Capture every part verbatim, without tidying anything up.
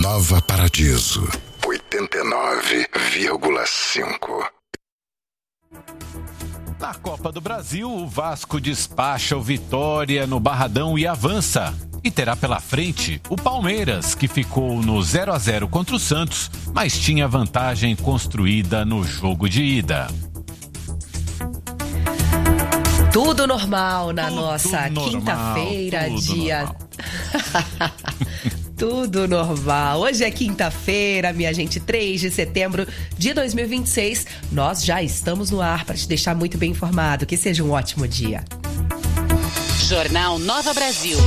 Nova Paradiso, oitenta e nove vírgula cinco. Na Copa do Brasil, o Vasco despacha o Vitória no Barradão e avança. E terá pela frente o Palmeiras, que ficou no zero a zero contra o Santos, mas tinha vantagem construída no jogo de ida. Tudo normal na tudo nossa normal, quinta-feira, dia... Tudo normal. Hoje é quinta-feira, minha gente, três de setembro de dois mil e vinte e seis. Nós já estamos no ar para te deixar muito bem informado. Que seja um ótimo dia. Jornal Nova Brasil.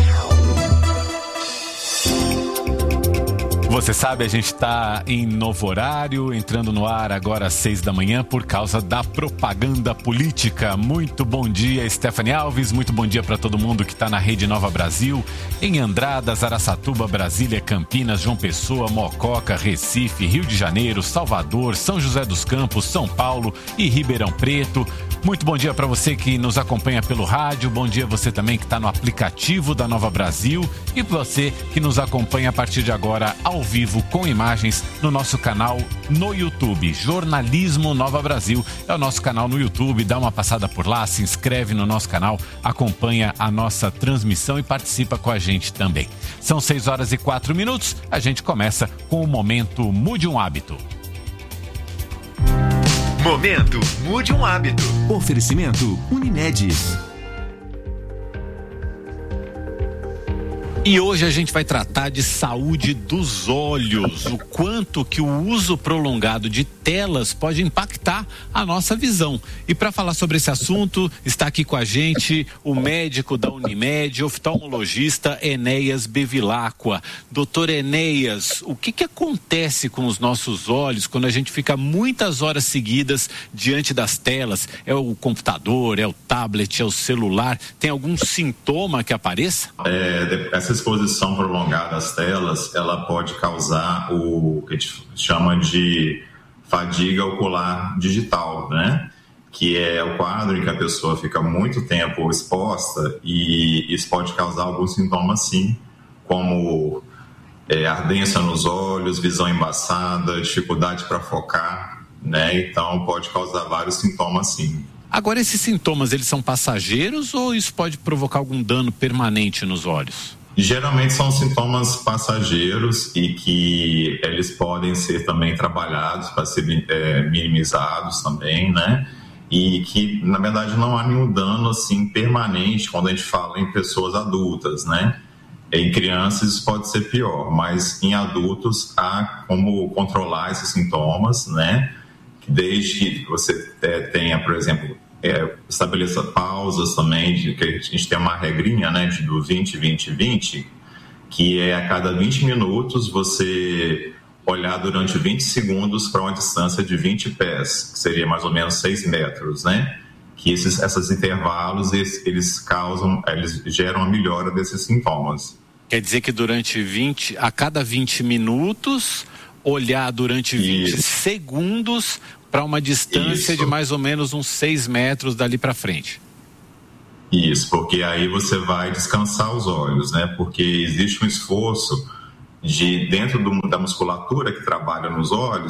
Você sabe, a gente está em novo horário, entrando no ar agora às seis da manhã por causa da propaganda política. Muito bom dia, Stephanie Alves. Muito bom dia para todo mundo que está na Rede Nova Brasil, em Andradas, Araçatuba, Brasília, Campinas, João Pessoa, Mococa, Recife, Rio de Janeiro, Salvador, São José dos Campos, São Paulo e Ribeirão Preto. Muito bom dia para você que nos acompanha pelo rádio. Bom dia você também que está no aplicativo da Nova Brasil e você que nos acompanha a partir de agora ao vivo com imagens no nosso canal no YouTube. Jornalismo Nova Brasil é o nosso canal no YouTube. Dá uma passada por lá, se inscreve no nosso canal, acompanha a nossa transmissão e participa com a gente também. São seis horas e quatro minutos. A gente começa com o momento Mude um Hábito. Momento Mude um Hábito. Oferecimento Unimed. E hoje a gente vai tratar de saúde dos olhos, o quanto que o uso prolongado de telas pode impactar a nossa visão. E para falar sobre esse assunto, está aqui com a gente o médico da Unimed, oftalmologista Enéas Bevilacqua. Doutor Enéas, o que que acontece com os nossos olhos quando a gente fica muitas horas seguidas diante das telas? É o computador, é o tablet, é o celular? Tem algum sintoma que apareça? É, essa exposição prolongada às telas, ela pode causar o que a gente chama de fadiga ocular digital, né? Que é o quadro em que a pessoa fica muito tempo exposta e isso pode causar alguns sintomas, sim, como é, ardência nos olhos, visão embaçada, dificuldade para focar, né? Então pode causar vários sintomas, sim. Agora, esses sintomas, eles são passageiros ou isso pode provocar algum dano permanente nos olhos? Geralmente são sintomas passageiros e que eles podem ser também trabalhados para ser é, minimizados também, né? E que, na verdade, não há nenhum dano assim permanente quando a gente fala em pessoas adultas, né? Em crianças isso pode ser pior, mas em adultos há como controlar esses sintomas, né? Desde que você é, tenha, por exemplo, É, estabeleça pausas também, de, que a gente tem uma regrinha, né, de, do vinte, vinte, vinte, que é a cada vinte minutos você olhar durante vinte segundos para uma distância de vinte pés, que seria mais ou menos seis metros, né? Que esses, esses intervalos, eles, eles causam, eles geram a melhora desses sintomas. Quer dizer que durante vinte, a cada vinte minutos, olhar durante vinte Isso. segundos para uma distância Isso. de mais ou menos uns seis metros dali para frente. Isso, porque aí você vai descansar os olhos, né? Porque existe um esforço de, dentro do, da musculatura que trabalha nos olhos,